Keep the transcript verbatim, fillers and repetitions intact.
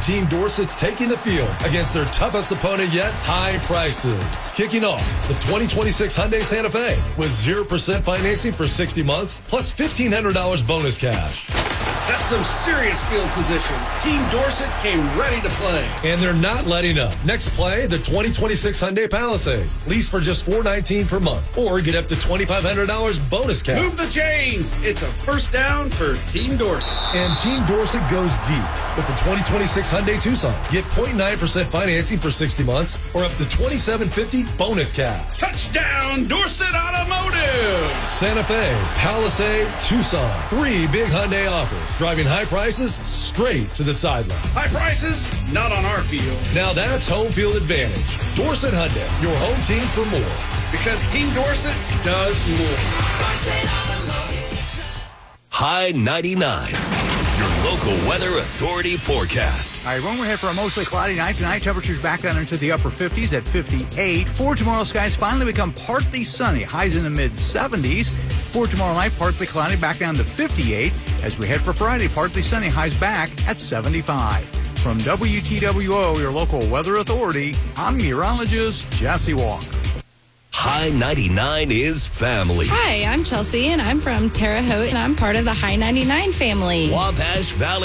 Team Dorset's taking the field against their toughest opponent yet, high prices. Kicking off the twenty twenty-six Hyundai Santa Fe with zero percent financing for sixty months plus fifteen hundred dollars bonus cash. That's some serious field position. Team Dorset came ready to play. And they're not letting up. Next play, the twenty twenty-six Hyundai Palisade. Lease for just four hundred nineteen dollars per month or get up to twenty-five hundred dollars bonus cash. Move the chains. It's a first down for Team Dorset. And Team Dorset goes deep with the twenty twenty-six Hyundai Tucson. Get zero point nine percent financing for sixty months or up to twenty-seven fifty bonus cash. Touchdown, Dorset Automotive! Santa Fe, Palisade, Tucson. Three big Hyundai offers. Driving high prices straight to the sideline. High prices, not on our field. Now that's home field advantage. Dorset Hyundai, your home team for more. Because Team Dorset does more. High ninety-nine, your local weather authority forecast. All right, one we're here for a mostly cloudy night. Tonight, temperatures back down into the upper fifties at fifty-eight. For tomorrow, skies finally become partly sunny. Highs in the mid seventies. For tomorrow night, partly cloudy, back down to fifty-eight. As we head for Friday, partly sunny, highs back at seventy-five. From W T W O, your local weather authority, I'm meteorologist Jesse Walker. High ninety-nine is family. Hi, I'm Chelsea, and I'm from Terre Haute, and I'm part of the High ninety-nine family. Wabash Valley